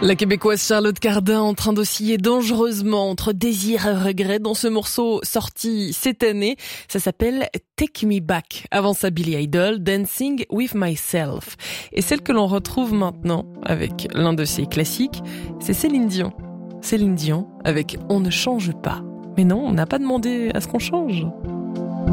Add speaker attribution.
Speaker 1: La québécoise Charlotte Cardin en train d'osciller dangereusement entre désir et regret dans ce morceau sorti cette année. Ça s'appelle Take Me Back. Avant ça, Billy Idol, Dancing With Myself. Et celle que l'on retrouve maintenant avec l'un de ses classiques, c'est Céline Dion. Céline Dion avec On ne change pas. Mais non, on n'a pas demandé à ce qu'on change.